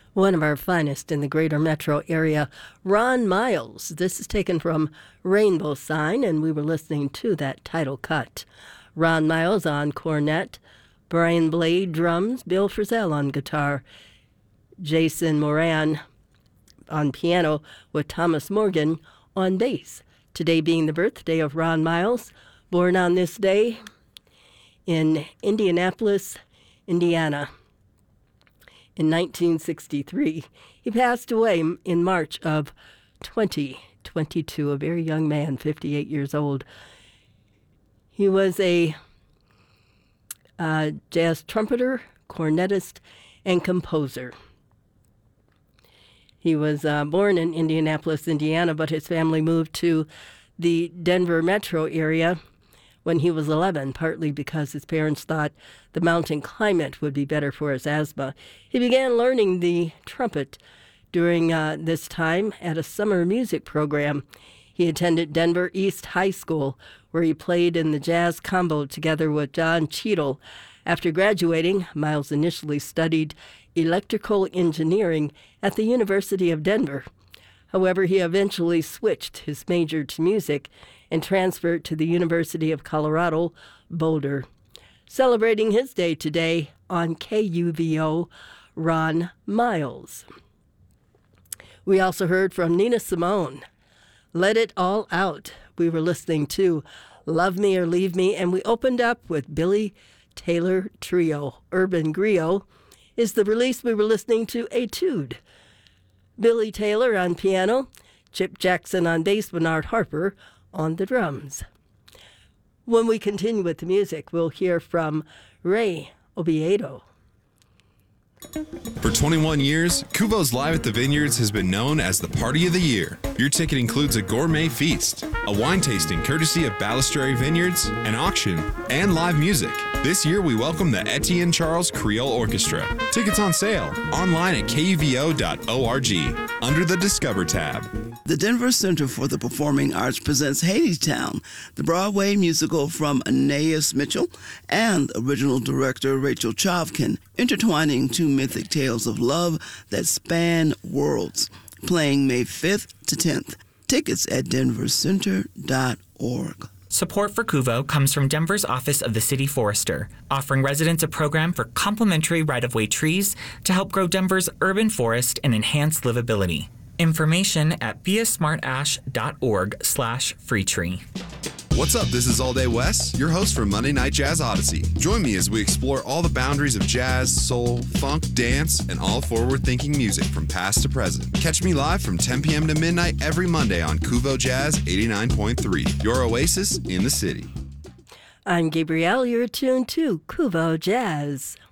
One of our finest in the greater metro area, Ron Miles. This is taken from Rainbow Sign, and we were listening to that title cut. Ron Miles on cornet, Brian Blade drums, Bill Frisell on guitar, Jason Moran on piano, with Thomas Morgan on bass. Today being the birthday of Ron Miles, born on this day in Indianapolis, Indiana. In 1963. He passed away in March of 2022, a very young man, 58 years old. He was a jazz trumpeter, cornetist, and composer. He was born in Indianapolis, Indiana, but his family moved to the Denver metro area when he was 11, partly because his parents thought the mountain climate would be better for his asthma. He began learning the trumpet during this time at a summer music program. He attended Denver East High School, where he played in the jazz combo together with John Cheadle. After graduating, Miles initially studied electrical engineering at the University of Denver. However, he eventually switched his major to music and transferred to the University of Colorado, Boulder. Celebrating his day today on KUVO, Ron Miles. We also heard from Nina Simone, Let It All Out. We were listening to Love Me or Leave Me, and we opened up with Billy Taylor Trio. Urban Griot is the release we were listening to, Etude. Billy Taylor on piano, Chip Jackson on bass, Bernard Harper on the drums. When we continue with the music, we'll hear from Ray Oviedo. For 21 years, Kuvo's Live at the Vineyards has been known as the party of the year. Your ticket includes a gourmet feast, a wine tasting courtesy of Balistrary Vineyards, an auction, and live music. This year, we welcome the Etienne Charles Creole Orchestra. Tickets on sale online at kuvo.org under the Discover tab. The Denver Center for the Performing Arts presents Hadestown, the Broadway musical from Anais Mitchell and original director Rachel Chavkin, intertwining two mythic tales of love that span worlds, playing May 5th to 10th. Tickets at denvercenter.org. Support for Kuvo comes from Denver's Office of the City Forester, offering residents a program for complimentary right-of-way trees to help grow Denver's urban forest and enhance livability. Information at beasmartash.org/freetree. What's up? This is All Day Wes, your host for Monday Night Jazz Odyssey. Join me as we explore all the boundaries of jazz, soul, funk, dance, and all forward-thinking music from past to present. Catch me live from 10 p.m. to midnight every Monday on Kuvo Jazz 89.3, your oasis in the city. I'm Gabrielle. You're tuned to Kuvo Jazz.